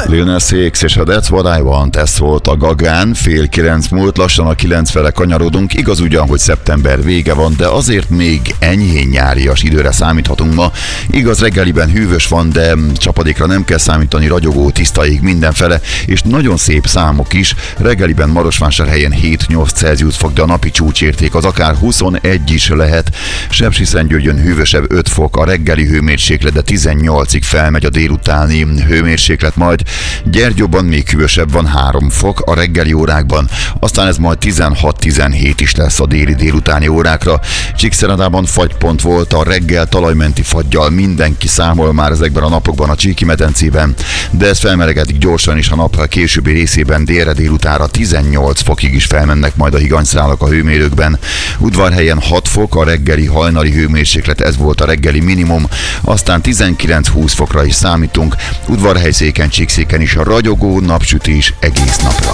Lil Nas X és a That's What I Want, ez volt a Gagán, 8:30 múlt, lassan a 9 fele kanyarodunk, igaz ugyan, hogy szeptember vége van, de azért még enyhén nyárias időre számíthatunk ma. Igaz, reggeliben hűvös van, de csapadékra nem kell számítani, ragyogó, tiszta ég mindenfele, és nagyon szép számok is. Reggeliben Marosvásárhelyen 7-8 Celsius fok, de a napi csúcsérték az akár 21 is lehet. Sepsiszentgyörgyön hűvösebb 5 fok, a reggeli hőmérséklet, de 18-ig felmegy a délutáni hőmérséklet, majd Gyergyóban még hűvösebb van, 3 fok a reggeli órákban, aztán ez majd 16-17 is lesz a délutáni órákra. Csíkszeredában fagypont volt, a reggel talajmenti faggyal mindenki számol már ezekben a napokban a Csíki-medencében, de ez felmelegedik gyorsan is a nap későbbi részében, délre délutánra 18 fokig is felmennek majd a higanyszálak a hőmérőkben. Udvarhelyen 6 fok, a reggeli hajnali hőmérséklet, ez volt a reggeli minimum, aztán 19-20 fokra is számítunk. Udvarhelyszéken, Csíkszéken is a ragyogó napsütés egész napra.